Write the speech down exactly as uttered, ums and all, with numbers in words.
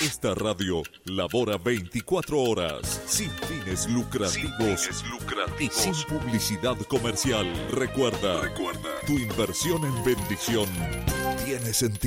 Esta radio labora veinticuatro horas sin fines lucrativos, sin fines lucrativos y sin publicidad comercial. Recuerda, Recuerda, tu inversión en bendición tiene sentido.